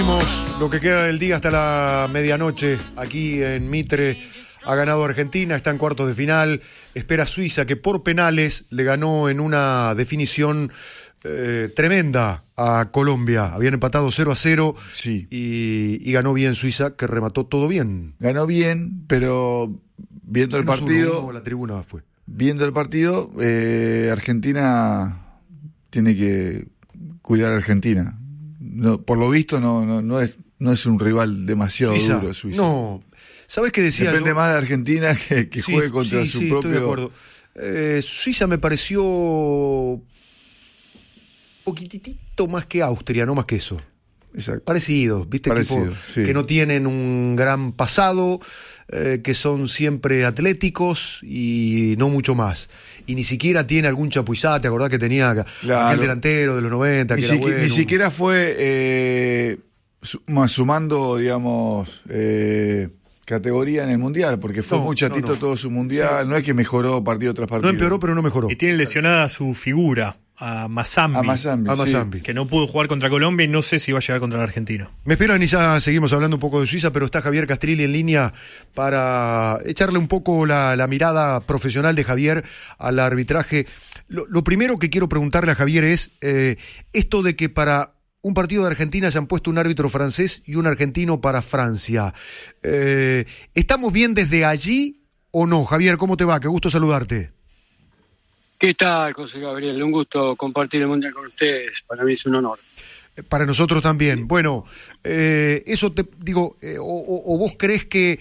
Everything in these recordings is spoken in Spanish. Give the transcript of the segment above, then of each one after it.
Lo que queda del día hasta la medianoche aquí en Mitre. Ha ganado Argentina, está en cuartos de final, espera Suiza, que por penales le ganó en una definición tremenda a Colombia. Habían empatado 0-0 sí. y ganó bien Suiza, que remató todo bien. Ganó bien, pero viendo el partido... La tribuna fue. Viendo el partido, Argentina tiene que cuidar a Argentina. No, por lo visto no es un rival demasiado duro Suiza. No, ¿sabes qué decía? Depende más de Argentina que sí, juegue contra su propio... Estoy de acuerdo. Suiza me pareció poquitito más que Austria, no más que eso. Exacto. Parecidos, ¿viste? Equipos que no tienen un gran pasado, que son siempre atléticos y no mucho más. Y ni siquiera tiene algún chapuizá, ¿te acordás que tenía aquel delantero de los 90? Que era bueno? Ni siquiera fue sumando, digamos, categoría en el Mundial, porque fue muy chatito todo su Mundial. Sí. No es que mejoró partido tras partido. No empeoró, pero no mejoró. Y tiene lesionada su figura, a Mazambi, que no pudo jugar contra Colombia y no sé si va a llegar contra el argentino. Me esperan y ya seguimos hablando un poco de Suiza, pero está Javier Castrilli en línea para echarle un poco la mirada profesional de Javier al arbitraje. Lo primero que quiero preguntarle a Javier es esto de que para un partido de Argentina se han puesto un árbitro francés y un argentino para Francia. ¿Estamos bien desde allí o no? Javier, ¿cómo te va? Qué gusto saludarte. ¿Qué tal, José Gabriel? Un gusto compartir el Mundial con ustedes. Para mí es un honor. Para nosotros también. Bueno, eso te digo, o vos crees que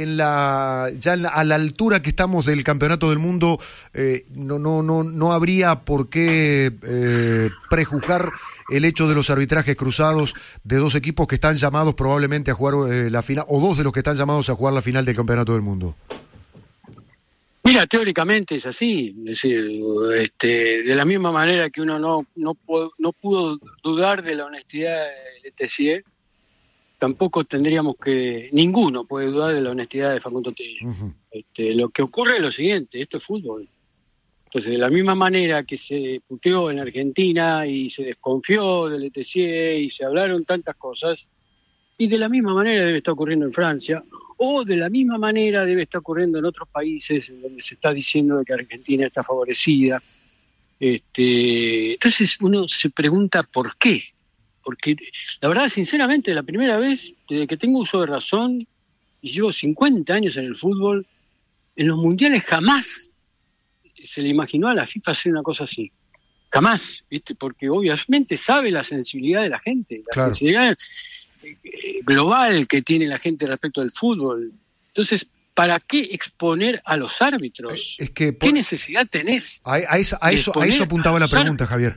a la altura que estamos del Campeonato del Mundo no habría por qué prejuzgar el hecho de los arbitrajes cruzados de dos equipos que están llamados probablemente a jugar la final, o dos de los que están llamados a jugar la final del Campeonato del Mundo? Mira, teóricamente es así, es decir, de la misma manera que uno no pudo dudar de la honestidad de Letessier, tampoco ninguno puede dudar de la honestidad de Facundo Tello. Uh-huh. Lo que ocurre es lo siguiente, esto es fútbol. Entonces, de la misma manera que se puteó en Argentina y se desconfió de Letessier y se hablaron tantas cosas, y de la misma manera debe estar ocurriendo en Francia, o de la misma manera debe estar ocurriendo en otros países en donde se está diciendo de que Argentina está favorecida. Entonces uno se pregunta ¿por qué? Porque la verdad, sinceramente, la primera vez desde que tengo uso de razón, y llevo 50 años en el fútbol, en los mundiales jamás se le imaginó a la FIFA hacer una cosa así. Jamás, ¿viste? Porque obviamente sabe la sensibilidad de la gente, la sensibilidad global que tiene la gente respecto del fútbol. Entonces, ¿para qué exponer a los árbitros? ¿Qué necesidad tenés? A eso apuntaba la pregunta, Javier.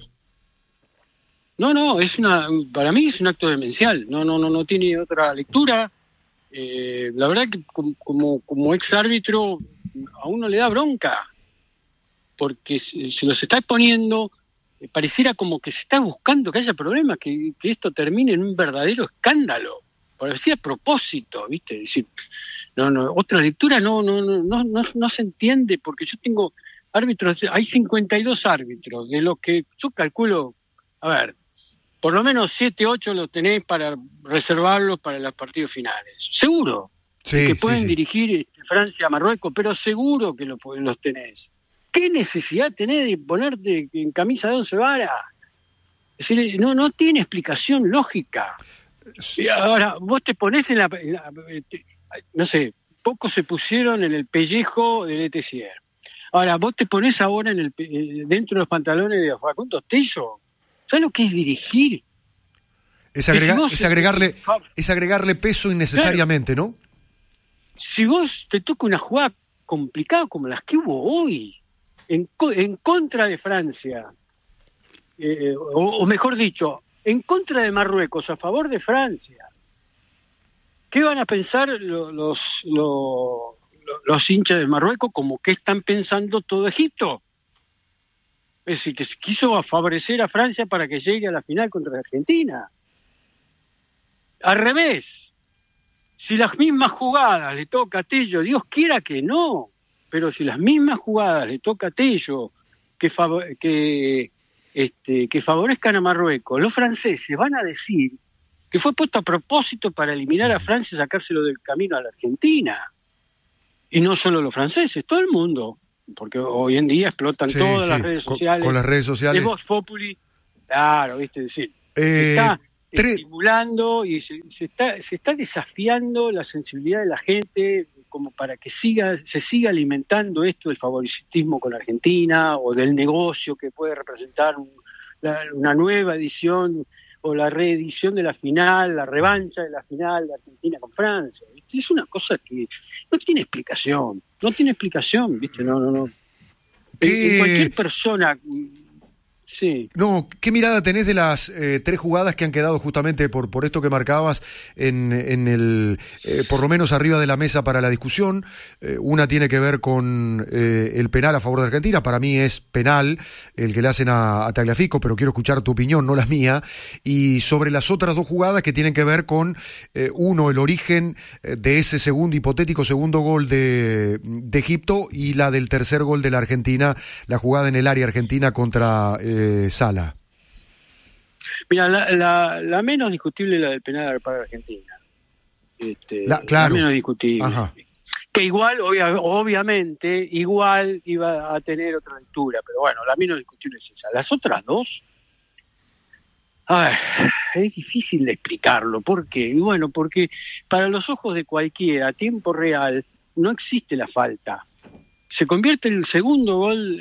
No, para mí es un acto demencial. No tiene otra lectura. La verdad que como ex árbitro a uno le da bronca, porque se los está exponiendo. Pareciera como que se está buscando que haya problemas, que esto termine en un verdadero escándalo, parecía a propósito, ¿viste? Es decir, otra lectura no se entiende, porque yo tengo árbitros, hay 52 árbitros, de los que yo calculo, por lo menos 7, 8 los tenés para reservarlos para los partidos finales, seguro, que pueden dirigir Francia a Marruecos, pero seguro que los tenés. ¿Qué necesidad tenés de ponerte en camisa de 11 varas? Es decir, no tiene explicación lógica. Y ahora, vos te ponés no sé, pocos se pusieron en el pellejo de Letessier. Ahora, vos te ponés ahora dentro de los pantalones de Facundo Tello. ¿Sabés lo que es dirigir? Es agregarle peso innecesariamente, claro. ¿No? Si vos te toca una jugada complicada como las que hubo hoy, en contra de Francia, o mejor dicho, en contra de Marruecos, a favor de Francia, ¿qué van a pensar los hinchas de Marruecos? Como que están pensando todo Egipto. Es decir, que se quiso favorecer a Francia para que llegue a la final contra Argentina. Al revés, si las mismas jugadas le toca a Tello, Dios quiera que no, pero si las mismas jugadas le toca a Tello que favorezcan a Marruecos, los franceses van a decir que fue puesto a propósito para eliminar a Francia y sacárselo del camino a la Argentina. Y no solo los franceses, todo el mundo, porque hoy en día explotan todas las redes sociales. Con las redes sociales. Es Vox Populi, claro, viste, decir, se está estimulando y se está desafiando la sensibilidad de la gente como para que se siga alimentando esto del favoritismo con Argentina o del negocio que puede representar una nueva edición o la reedición de la final, la revancha de la final de Argentina con Francia. ¿Viste? Es una cosa que no tiene explicación, ¿viste? No. En cualquier persona... Sí. No, ¿qué mirada tenés de las 3 jugadas que han quedado justamente por esto que marcabas en el por lo menos arriba de la mesa para la discusión? Una tiene que ver con el penal a favor de Argentina. Para mí es penal el que le hacen a Tagliafico, pero quiero escuchar tu opinión, no la mía. Y sobre las otras 2 jugadas que tienen que ver con uno, el origen de ese hipotético segundo gol de Egipto, y la del tercer gol de la Argentina, la jugada en el área argentina contra Sala. Mira, la menos discutible es la del penal para Argentina. Claro. La menos discutible. Ajá. Que igual, obviamente, iba a tener otra lectura, pero bueno, la menos discutible es esa. Las otras 2, es difícil de explicarlo. ¿Por qué? Y bueno, porque para los ojos de cualquiera, a tiempo real, no existe la falta. Se convierte en el segundo gol,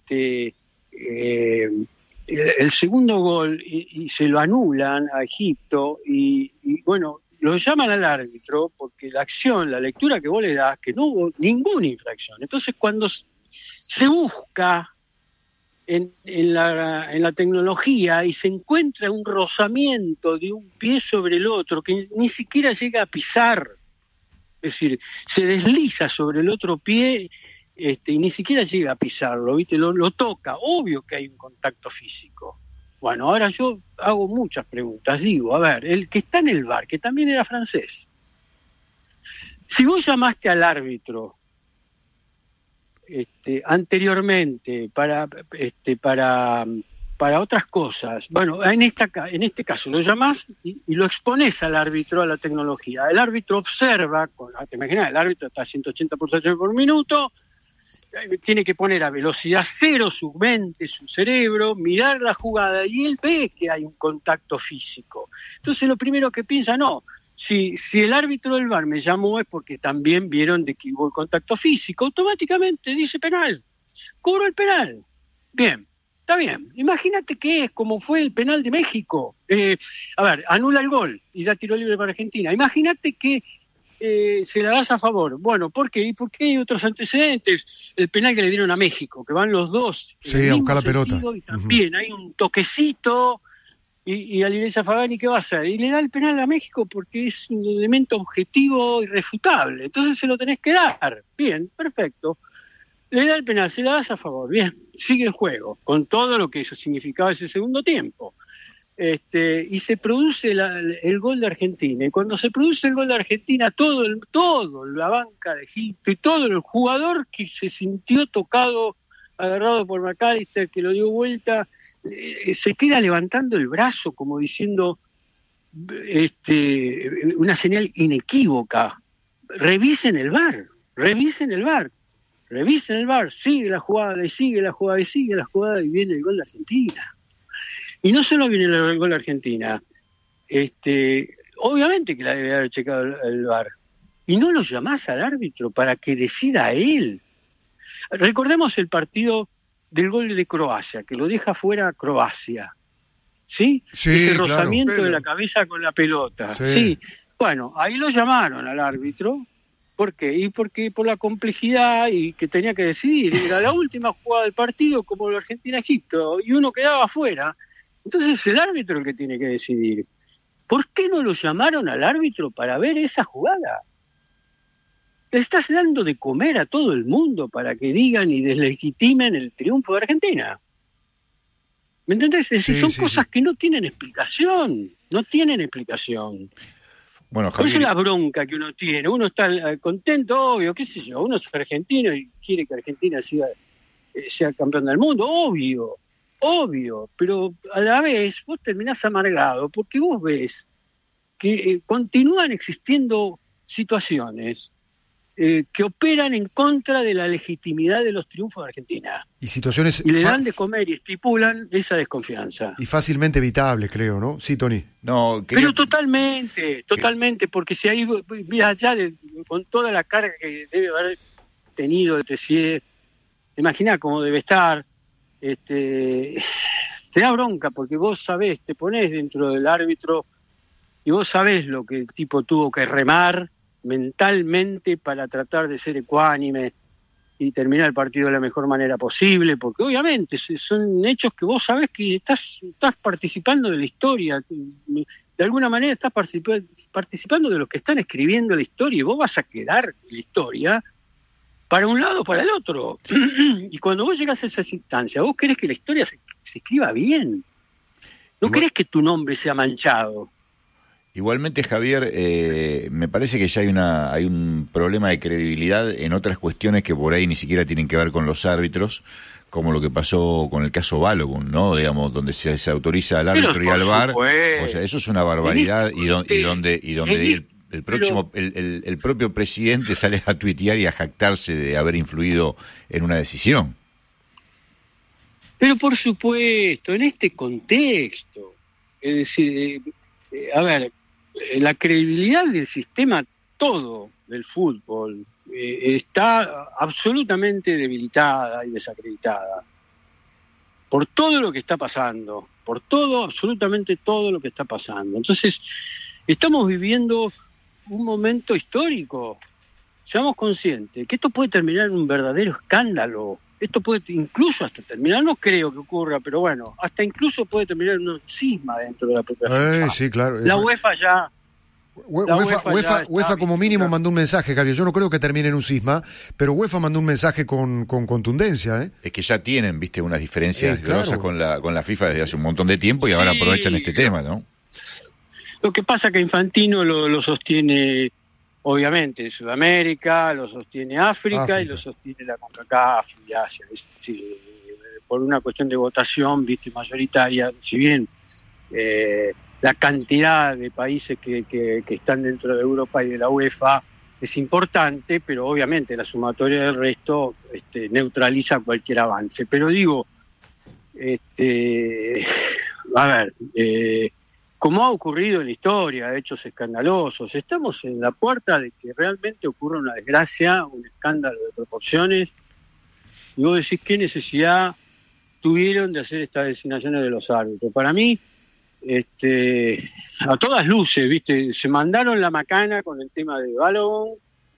el segundo gol y se lo anulan a Egipto y bueno, lo llaman al árbitro porque la lectura que vos le das, que no hubo ninguna infracción. Entonces cuando se busca en la tecnología y se encuentra un rozamiento de un pie sobre el otro que ni siquiera llega a pisar, es decir, se desliza sobre el otro pie y ni siquiera llega a pisarlo, ¿viste? Lo toca, obvio que hay un contacto físico. Bueno, ahora yo hago muchas preguntas, digo, a ver, el que está en el VAR, que también era francés, si vos llamaste al árbitro anteriormente para otras cosas, bueno, en este caso lo llamás y lo exponés al árbitro, a la tecnología. El árbitro observa, te imaginas, el árbitro está a 180 pulsaciones por minuto, tiene que poner a velocidad cero su mente, su cerebro, mirar la jugada y él ve que hay un contacto físico. Entonces lo primero que piensa, no, si el árbitro del VAR me llamó es porque también vieron de que hubo el contacto físico, automáticamente dice penal, cobró el penal. Bien, está bien. Imagínate que es como fue el penal de México. Anula el gol y da tiro libre para Argentina. Imagínate que se la das a favor. Bueno, ¿por qué? ¿Y por qué hay otros antecedentes? El penal que le dieron a México, que van los dos. Sí, a buscar la pelota. Y también hay un toquecito y Alireza Fagani, ¿qué va a hacer? Y le da el penal a México porque es un elemento objetivo irrefutable. Entonces se lo tenés que dar. Bien, perfecto. Le da el penal, se la das a favor. Bien, sigue el juego, con todo lo que eso significaba ese segundo tiempo. Y se produce el gol de Argentina. Y cuando se produce el gol de Argentina, todo la banca de Egipto y todo el jugador que se sintió tocado, agarrado por McAllister, que lo dio vuelta, se queda levantando el brazo como diciendo una señal inequívoca: revisen el VAR, sigue la jugada y sigue la jugada y sigue la jugada, y viene el gol de Argentina. Y no solo viene el gol de Argentina, obviamente que la debe haber checado el VAR. Y no lo llamás al árbitro para que decida él. Recordemos el partido del gol de Croacia, que lo deja fuera Croacia. ¿Sí? Ese rozamiento de la cabeza con la pelota. Sí. Bueno, ahí lo llamaron al árbitro. ¿Por qué? Y porque por la complejidad y que tenía que decidir. Era la última jugada del partido, como la Argentina-Egipto, y uno quedaba afuera. Entonces es el árbitro el que tiene que decidir. ¿Por qué no lo llamaron al árbitro para ver esa jugada? Le estás dando de comer a todo el mundo para que digan y deslegitimen el triunfo de Argentina. ¿Me entendés? Es decir, son cosas que no tienen explicación. Bueno, Javier, por eso es la bronca que uno tiene. Uno está contento, obvio, qué sé yo, uno es argentino y quiere que Argentina sea campeón del mundo, obvio, pero a la vez vos terminás amargado porque vos ves que continúan existiendo situaciones que operan en contra de la legitimidad de los triunfos de Argentina. Y le dan de comer y estipulan esa desconfianza. Y fácilmente evitable, creo, ¿no? Sí, Tony. No, pero totalmente, porque si ahí allá con toda la carga que debe haber tenido el Tessier, imaginá cómo debe estar, te da bronca porque vos sabés, te ponés dentro del árbitro y vos sabés lo que el tipo tuvo que remar mentalmente para tratar de ser ecuánime y terminar el partido de la mejor manera posible, porque obviamente son hechos que vos sabés que estás participando de la historia, de alguna manera estás participando de los que están escribiendo la historia, y vos vas a quedar en la historia para un lado o para el otro. Y cuando vos llegás a esa instancia, vos querés que la historia se escriba bien, no querés que tu nombre sea manchado. Igualmente, Javier, me parece que ya hay un problema de credibilidad en otras cuestiones que por ahí ni siquiera tienen que ver con los árbitros, como lo que pasó con el caso Balogun, ¿no? Digamos, donde se autoriza al árbitro y al VAR. O sea, eso es una barbaridad, y donde el propio presidente sale a tuitear y a jactarse de haber influido en una decisión. Pero por supuesto, en este contexto, es decir, a ver, la credibilidad del sistema todo del fútbol está absolutamente debilitada y desacreditada por todo lo que está pasando, absolutamente todo lo que está pasando. Entonces, estamos viviendo un momento histórico. Seamos conscientes que esto puede terminar en un verdadero escándalo. Esto puede incluso hasta terminar, no creo que ocurra, pero bueno, hasta incluso puede terminar en un cisma dentro de la propia FIFA. Sí, claro. La UEFA ya... UEFA como mínimo mandó un mensaje, Javier. Yo no creo que termine en un cisma, pero UEFA mandó un mensaje con contundencia. Es que ya tienen, viste, unas diferencias grosas con la FIFA desde hace un montón de tiempo, y ahora aprovechan este tema, ¿no? Lo que pasa es que Infantino lo sostiene, obviamente, Sudamérica, lo sostiene África y lo sostiene la CONCACAF y Asia. Por una cuestión de votación, viste, mayoritaria, si bien la cantidad de países que están dentro de Europa y de la UEFA es importante, pero obviamente la sumatoria del resto neutraliza cualquier avance. Pero digo, a ver, como ha ocurrido en la historia, hechos escandalosos, estamos en la puerta de que realmente ocurra una desgracia, un escándalo de proporciones, y vos decís qué necesidad tuvieron de hacer estas designaciones de los árbitros. Para mí, a todas luces, viste, se mandaron la macana con el tema de Balogun.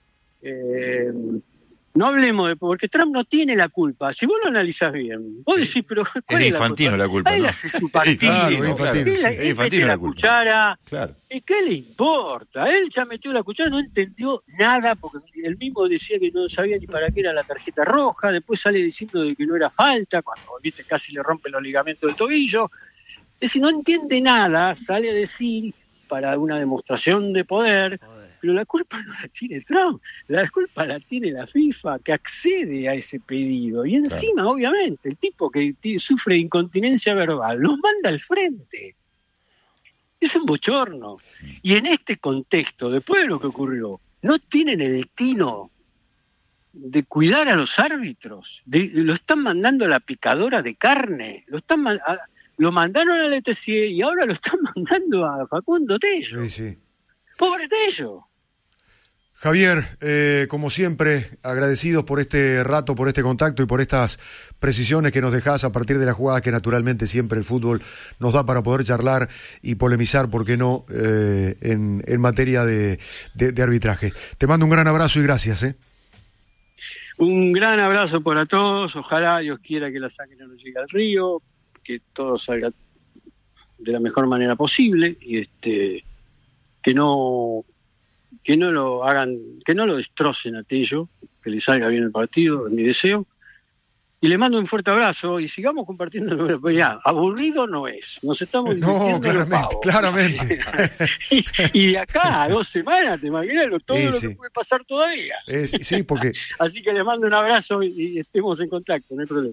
No hablemos porque Trump no tiene la culpa. Si vos lo analizás bien, vos decís, pero ¿cuál es Infantino la culpa? Él ¿no? hace su partido. Él mete la cuchara. Claro. ¿Y qué le importa? Él ya metió la cuchara, no entendió nada, porque él mismo decía que no sabía ni para qué era la tarjeta roja. Después sale diciendo de que no era falta, cuando viste casi le rompe los ligamentos del tobillo. Es decir, no entiende nada, sale a decir para una demostración de poder, pero la culpa no la tiene Trump, la culpa la tiene la FIFA, que accede a ese pedido. Y encima, obviamente, el tipo que sufre incontinencia verbal los manda al frente. Es un bochorno. Y en este contexto, después de lo que ocurrió, no tienen el tino de cuidar a los árbitros, lo están mandando a la picadora de carne, lo mandaron a ETC y ahora lo están mandando a Facundo Tello. Sí. Pobre Tello. Javier, como siempre, agradecidos por este rato, por este contacto y por estas precisiones que nos dejás a partir de las jugadas que naturalmente siempre el fútbol nos da para poder charlar y polemizar, ¿por qué no?, en materia de arbitraje. Te mando un gran abrazo y gracias. Un gran abrazo para todos. Ojalá Dios quiera que la sangre no llegue al río, que todo salga de la mejor manera posible y que no lo hagan, que no lo destrocen a Tello, que le salga bien el partido, es mi deseo. Y le mando un fuerte abrazo y sigamos compartiendo. Pues ya, aburrido no es. Nos estamos divirtiendo. No, claramente. y de acá a 2 semanas, te imaginas todo lo que puede pasar todavía. Sí, porque... Así que les mando un abrazo y estemos en contacto, no hay problema.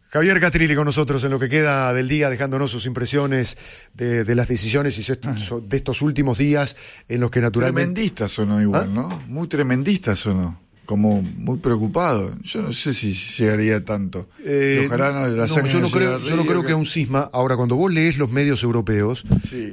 Javier Castrilli con nosotros en lo que queda del día, dejándonos sus impresiones de las decisiones y de estos últimos días en los que naturalmente... Tremendistas sonó igual, ¿no? Muy tremendistas sonó. Como muy preocupado. Yo no sé si llegaría tanto. Ojalá yo no creo que a un cisma. Ahora, cuando vos lees los medios europeos, sí.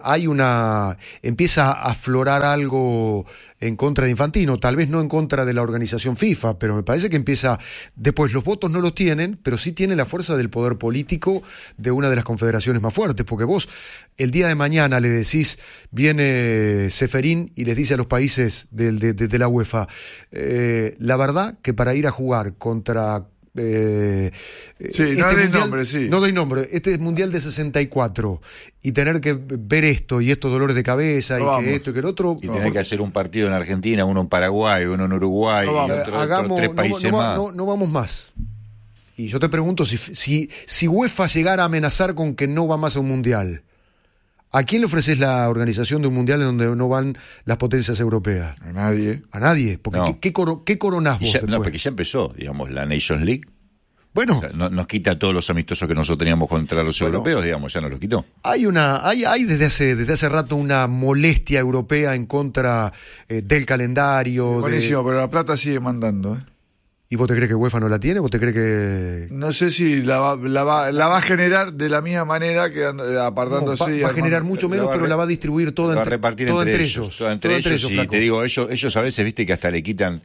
Empieza a aflorar algo en contra de Infantino, tal vez no en contra de la organización FIFA, pero me parece que empieza... Después, los votos no los tienen, pero sí tienen la fuerza del poder político de una de las confederaciones más fuertes, porque vos el día de mañana le decís, viene Ceferín y les dice a los países de la UEFA, la verdad que para ir a jugar contra... no doy nombre, sí. No doy nombre. Este es Mundial de 64 y tener que ver esto y estos dolores de cabeza que esto y que el otro. Y tener que hacer un partido en Argentina, uno en Paraguay, uno en Uruguay, y otros 3 países más. No vamos más. Y yo te pregunto si UEFA llegara a amenazar con que no va más a un Mundial, ¿a quién le ofreces la organización de un Mundial en donde no van las potencias europeas? A nadie. A nadie. Porque no. ¿qué coronás vos después? No, porque ya empezó, digamos, la Nations League. Bueno. O sea, nos quita todos los amistosos que nosotros teníamos contra los europeos, digamos, ya nos los quitó. Hay desde hace rato una molestia europea en contra del calendario. Buenísimo, pero la plata sigue mandando, ¿Y vos te crees que UEFA no la tiene? ¿Vos te crees que...? No sé si la va a generar de la misma manera que apartándose. Va a generar mucho menos, pero la va a distribuir toda entre ellos. Y te digo, ellos a veces, viste, que hasta le quitan...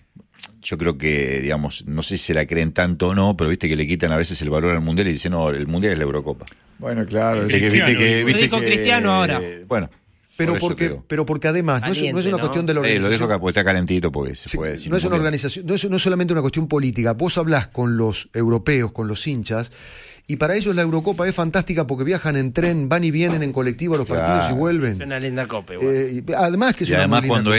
Yo creo que, digamos, no sé si se la creen tanto o no, pero viste que le quitan a veces el valor al Mundial y dicen, no, el Mundial es la Eurocopa. Bueno, claro. Lo dijo Cristiano ahora. Bueno... Pero porque además Valiente, no es una cuestión de la organización. Lo dejo acá porque está calentito, porque se puede decir. No es una organización, no es solamente una cuestión política. Vos hablás con los europeos, con los hinchas, y para ellos la Eurocopa es fantástica porque viajan en tren, van y vienen en colectivo a los partidos y vuelven. Es una linda copa además que es cuando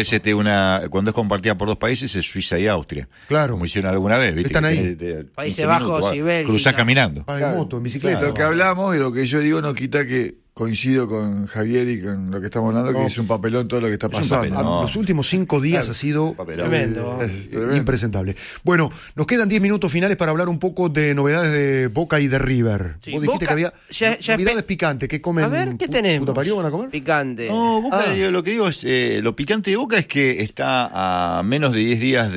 es compartida por 2 países es Suiza y Austria. Claro. Como hicieron alguna vez, ¿viste? Están ahí. Países Bajos y Bélgica. Cruzás caminando. En moto, en bicicleta. Lo que hablamos y lo que yo digo no quita que coincido con Javier y con lo que estamos hablando, que es un papelón todo lo que está pasando. Los últimos 5 días ha sido tremendo. Impresentable. Bueno, nos quedan 10 minutos finales para hablar un poco de novedades de Boca y de River. Sí, Vos dijiste Boca, que había novedades picantes. ¿Qué comen? A ver, ¿qué tenemos? ¿Puta parió van a comer? Picante. No, Boca, lo que digo es, lo picante de Boca es que está a menos de 10 días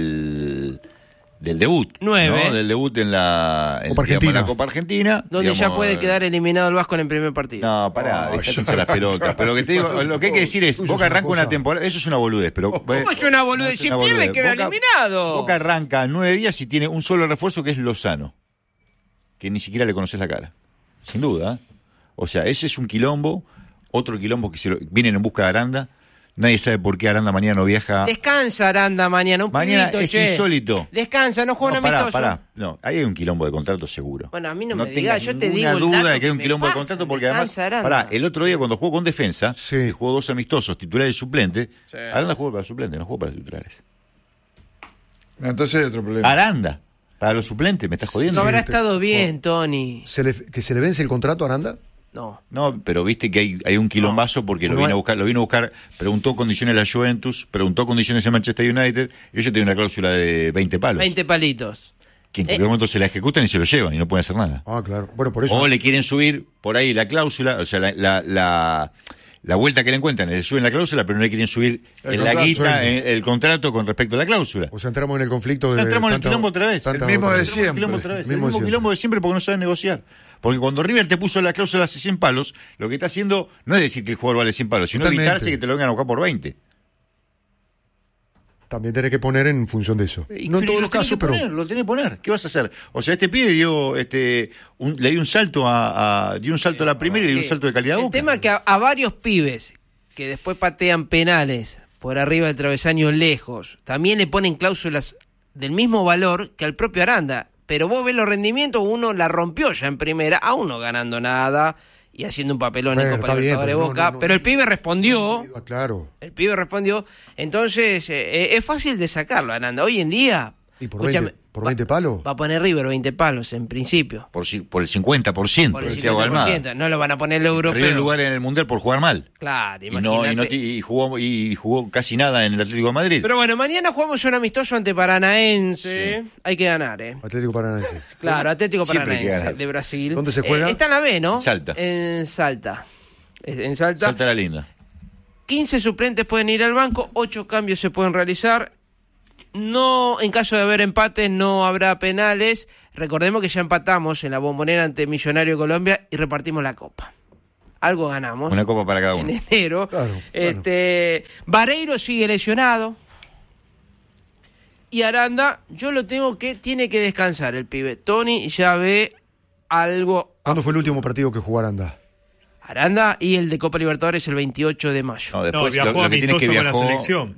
del debut. 9. ¿no? Del debut en la Copa Argentina. Donde ya puede quedar eliminado el Vasco en el primer partido. No, pará, dejate las pelotas. Pero lo que te digo, lo que hay que decir es, Boca arranca una temporada, eso es una boludez, pero... ¿Cómo es una boludez? Si pierde queda eliminado. Boca arranca 9 días y tiene un solo refuerzo que es Lozano, que ni siquiera le conoces la cara. Sin duda. O sea, ese es un quilombo, otro quilombo que vienen en busca de Aranda. Nadie sabe por qué Aranda mañana no viaja. Descansa Aranda mañana. Mañana pibito, es insólito. Descansa, no juega un amistoso. Pará. No, ahí hay un quilombo de contrato seguro. Bueno, a mí no me digas, yo te digo. No tengo duda de que hay un quilombo de contrato porque además. Aranda. El otro día cuando jugó con Defensa, que jugó 2 amistosos, titulares y suplente, Aranda jugó para suplente, no jugó para titulares. Entonces hay otro problema. Aranda, para los suplentes, me estás jodiendo. No habrá estado bien, Tony. ¿Que se le vence el contrato a Aranda? No, pero viste que hay un quilombazo porque lo vino a buscar, preguntó condiciones a la Juventus, preguntó condiciones a Manchester United, y ellos tienen una cláusula de 20 palos. 20 palitos. Que en cualquier momento se la ejecutan y se lo llevan y no pueden hacer nada. Ah, claro. Bueno, por eso. O le quieren subir por ahí la cláusula, o sea, la vuelta que le encuentran, le suben la cláusula, pero no le quieren subir la guita, el contrato con respecto a la cláusula. O sea, entramos en el conflicto entramos en el quilombo otra vez. El mismo de siempre. El mismo quilombo de siempre porque no saben negociar. Porque cuando River te puso la cláusula hace 100 palos, lo que está haciendo no es decir que el jugador vale 100 palos, sino evitarse que te lo vengan a buscar por 20. También tenés que poner en función de eso. No en todos los casos, pero... Lo tenés que poner. ¿Qué vas a hacer? O sea, este pibe le dio un salto dio un salto a la primera y le dio un salto de calidad a Boca. El tema es que a varios pibes que después patean penales por arriba del travesaño lejos, también le ponen cláusulas del mismo valor que al propio Aranda. Pero vos ves los rendimientos, uno la rompió ya en primera, aún no ganando nada y haciendo un papelón en Copa Libertadores de Boca. Pero el pibe respondió. Claro. El pibe respondió. Entonces, es fácil de sacarlo, Aranda. Hoy en día, ¿Y por 20 palos? Va a poner River 20 palos, en principio. Por el 50%. Por el 50%. No lo van a poner el europeo. Perdió el lugar en el Mundial por jugar mal. Claro, imagínate. Y jugó casi nada en el Atlético de Madrid. Pero bueno, mañana jugamos un amistoso ante Paranaense. Sí. Hay que ganar, Atlético Paranaense. Claro, Atlético Paranaense de Brasil. ¿Dónde se juega? Está en la B, ¿no? Salta. En Salta. En Salta. Salta la linda. 15 suplentes pueden ir al banco, 8 cambios se pueden realizar. No, en caso de haber empate, no habrá penales. Recordemos que ya empatamos en la Bombonera ante Millonario de Colombia y repartimos la copa. Algo ganamos. Una copa para cada uno. En enero. Claro, Vareiro sigue lesionado. Y Aranda, yo lo tengo que tiene que descansar el pibe. Tony ya ve algo. ¿Cuándo fue el último partido que jugó Aranda? Aranda y el de Copa Libertadores el 28 de mayo. No, después viajó amistoso con la selección.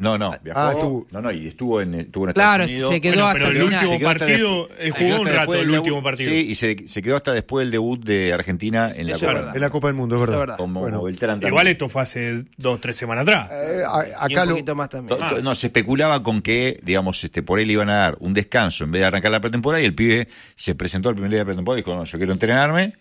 Y estuvo en Estados claro, Unidos. Se quedó hasta el último partido, jugó un rato el último partido. Sí, y se quedó hasta después del debut de Argentina en la Copa. En la Copa del Mundo, es verdad. Como Beltrán también. Igual esto fue hace 2-3 semanas atrás. Acá un poquito más también. No, se especulaba con que, digamos, por él iban a dar un descanso en vez de arrancar la pretemporada, y el pibe se presentó al primer día de pretemporada y dijo, no, yo quiero entrenarme,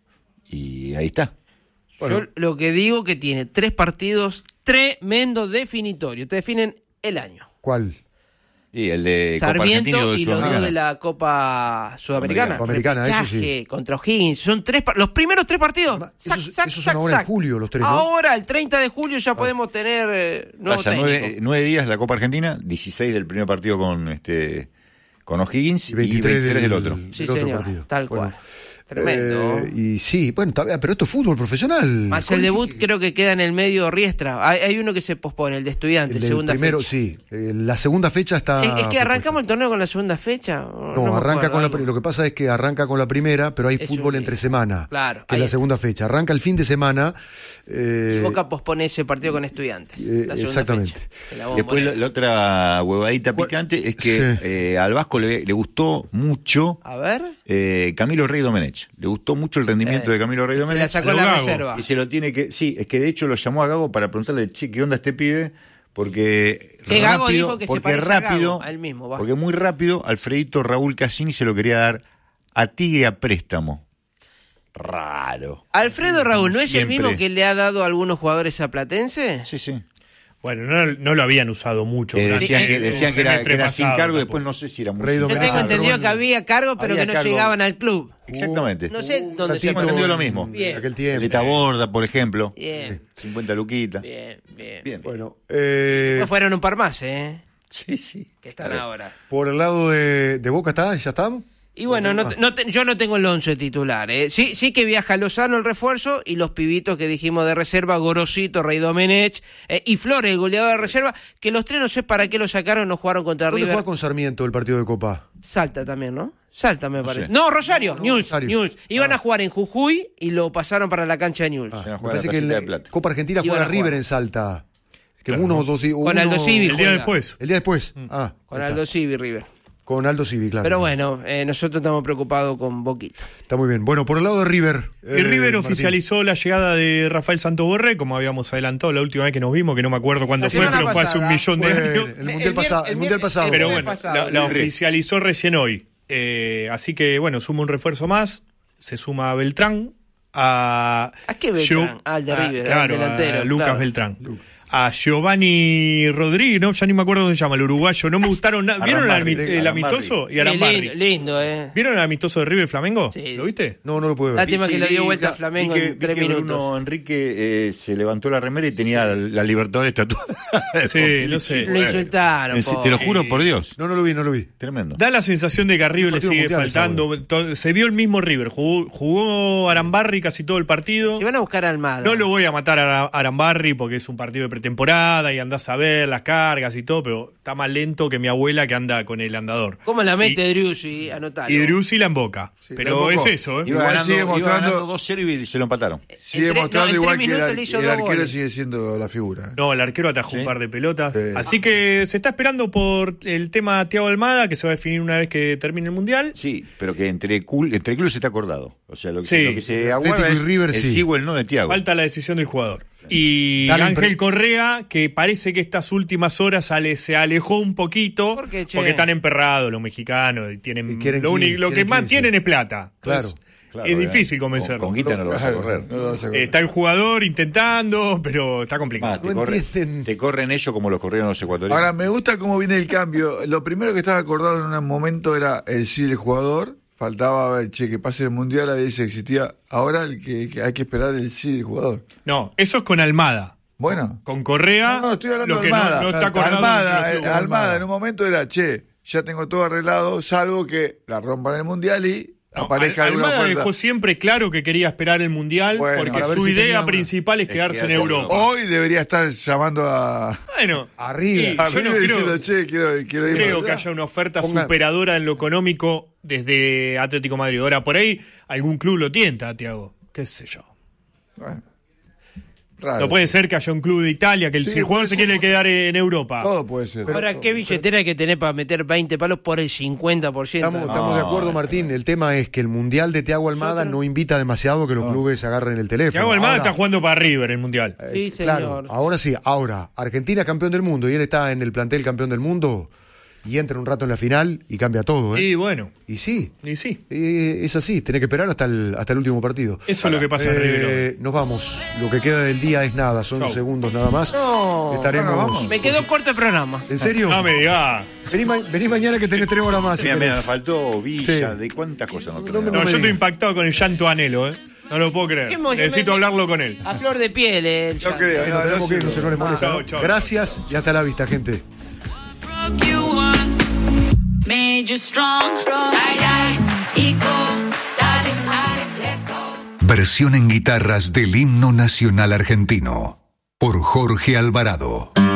y ahí está. Bueno. Yo lo que digo que tiene 3 partidos tremendo definitorios. Te definen el año. ¿Cuál? Sí, el de Sarmiento Copa Argentina y los dos de la Copa Sudamericana. Eso sí. Contra O'Higgins. Son los primeros 3 partidos. Esos son ahora en julio, los 3, ¿no? Ahora, el 30 de julio, ya podemos tener nuevo técnico. 9 días la Copa Argentina, 16 del primer partido con O'Higgins y 23 del otro. Sí, del otro señor, partido. tal cual. Tremendo. Y sí, bueno, pero esto es fútbol profesional. Más el debut creo que queda en el medio Riestra. Hay uno que se pospone, el de Estudiantes, segunda primero, fecha. Sí, la segunda fecha está... ¿Es que arrancamos el torneo con la segunda fecha? No, arranca con lo que pasa es que arranca con la primera, pero hay fútbol entre semana. Claro. Que es la segunda fecha. Arranca el fin de semana. Y Boca pospone ese partido con Estudiantes. Exactamente. Fecha, después la otra huevadita picante es que al Vasco le gustó mucho Camilo Rey Domenech. Le gustó mucho el rendimiento de Camilo Rey Domenech. Se la sacó la reserva. Y se lo tiene que... Sí, es que de hecho lo llamó a Gago para preguntarle, che, ¿qué onda este pibe? Porque Gago dijo que se parece rápido, a Gago, al mismo, porque muy rápido Alfredito Raúl Cassini se lo quería dar a Tigre a préstamo. Raro. ¿Alfredo Raúl no es el mismo que le ha dado a algunos jugadores a Platense? Sí. Bueno, no lo habían usado mucho. Decían que era sin cargo, después no sé si era muy... Yo tengo entendido que había cargo, pero que no llegaban al club. Exactamente. No sé dónde se entendió lo mismo. Bien. Aquel tiempo. Leta Borda, por ejemplo. Bien. 50 luquitas. Bien. Bueno, fueron un par más, Sí. Que están ahora. Por el lado de Boca ya estamos. Y bueno, yo no tengo el 11 titular. Sí que viaja Lozano el refuerzo y los pibitos que dijimos de reserva, Gorosito, Rey Domenech y Flores, el goleador de reserva, que los 3 no sé para qué lo sacaron, no jugaron contra River. ¿Dónde juega con Sarmiento el partido de Copa? Salta también, ¿no? Salta me parece. No, Rosario, Newell's. Iban a jugar en Jujuy y lo pasaron para la cancha de Newell's. Me parece que en Copa Argentina juega River en Salta. Que claro. 1 o 2 días. Con Aldo Civi. El día después. Con Aldo Civi, River. Con Aldo Civi, claro. Pero bueno, nosotros estamos preocupados con Boquita. Está muy bien. Bueno, por el lado de River. Y River oficializó la llegada de Rafael Santoborré, como habíamos adelantado la última vez que nos vimos, que no me acuerdo cuándo fue, pero fue hace 1.000.000 de años. El mundial pasado. Pero bueno, la oficializó recién hoy. Así que bueno, suma un refuerzo más. Se suma a Beltrán. ¿A qué Beltrán? Al de River, claro, al delantero. A Lucas Beltrán. A Giovanni Rodríguez, no, ya ni me acuerdo cómo se llama, el uruguayo, no me gustaron nada. ¿Vieron el amistoso? Y Arambarri. Lindo, ¿Vieron el amistoso de River y Flamengo? Sí. ¿Lo viste? No lo pude ver. Lástima que le dio vuelta a Flamengo en 3 minutos. Bruno Enrique se levantó la remera y tenía la Libertadores tatuada. Sí, no sé. Lo insultaron. Te lo juro por Dios. No lo vi. Tremendo. Da la sensación de que a River le sigue faltando. Se vio el mismo River. Jugó Arambarri casi todo el partido. Y van a buscar a Almada. No lo voy a matar a Arambarri porque es un partido de pretemporada y andás a ver las cargas y todo, pero está más lento que mi abuela que anda con el andador. ¿Cómo la mete Driussi? Anotalo. Y Driussi la emboca. Sí, pero es eso, Igual sigue mostrando 2-0 y se lo empataron. Sigue mostrando igual que el arquero sigue siendo la figura. No, el arquero atajó un par de pelotas. Sí. Así que se está esperando por el tema Thiago Almada, que se va a definir una vez que termine el Mundial. Sí, pero que entre clubes se está acordado. O sea, lo que se aguarda es River, el sí o el no de Thiago. Falta la decisión del jugador. Y Ángel Correa, que parece que estas últimas horas se alejó un poquito, porque están emperrados los mexicanos y tienen lo que más tienen es plata. Entonces, es difícil convencerlo. Con guita no lo vas a correr. Está el jugador intentando, pero está complicado. Te corren ellos como los corrieron los ecuatorianos. Ahora, me gusta cómo viene el cambio. Lo primero que estaba acordado en un momento era el sí del jugador. Faltaba ver, que pase el mundial, a veces existía. Ahora el que hay que esperar el sí del jugador. No, eso es con Almada. Bueno. Con Correa, no estoy hablando lo que de Almada. no está acordado. Almada en un momento era, ya tengo todo arreglado, salvo que la rompan en el mundial y aparezca alguna Almada oferta. Dejó siempre claro que quería esperar el mundial, porque su idea principal es quedarse en Europa. Hoy debería estar llamando a... Bueno, arriba. Yo no creo que haya una oferta superadora en lo económico desde Atlético de Madrid. Ahora, por ahí algún club lo tienta, Thiago. Qué sé yo. Bueno, no puede ser que haya un club de Italia que si el jugador se quiere quedar en Europa. Todo puede ser. Ahora, ¿qué billetera hay que tener para meter 20 palos por el 50%? Estamos de acuerdo, Martín. El tema es que el Mundial de Thiago Almada no invita demasiado que los clubes agarren el teléfono. Thiago Almada está jugando para River el Mundial. Sí, señor. Claro, ahora sí. Ahora, Argentina es campeón del mundo y él está en el plantel campeón del mundo y entra un rato en la final y cambia todo. Y bueno. Y sí. Es así. Tenés que esperar hasta el último partido. Eso es lo que pasa en River. Nos vamos. Lo que queda del día es nada. Son segundos nada más. No. Estaremos. Me quedó corto el programa. ¿En serio? No me digas. Vení mañana que tenés 3 horas más. Mira, me faltó Villa, de cuántas cosas no tenemos. No, yo estoy impactado con el llanto Anhelo, No lo puedo creer. Necesito hablarlo con él. A flor de piel. No creo. Bueno, tenemos que irnos, no les molesta. Chao. Gracias y hasta la vista, gente. Versión en guitarras del himno nacional argentino por Jorge Alvarado.